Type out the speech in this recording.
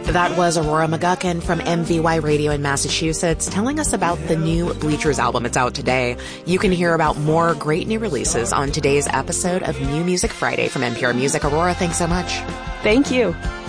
That was Aurora McGuckin from MVY Radio in Massachusetts telling us about the new Bleachers album. It's out today. You can hear about more great new releases on today's episode of New Music Friday from NPR Music. Aurora, thanks so much. Thank you.